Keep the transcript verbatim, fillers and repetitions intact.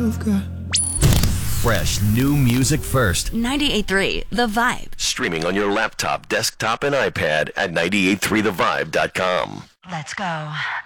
you've got. Fresh new music first. ninety-eight point three The Vibe. Streaming on your laptop, desktop, and iPad at nine eight three the vibe dot com. Let's go.